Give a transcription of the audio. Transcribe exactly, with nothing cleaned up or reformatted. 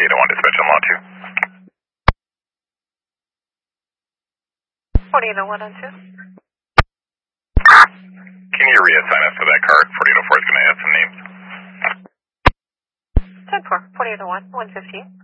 forty-eight oh one, dispatch on law two. forty-eight oh one on two. Can you reassign us to that card? forty-eight oh four is going to add some names. ten four, forty-eight oh one, one fifteen.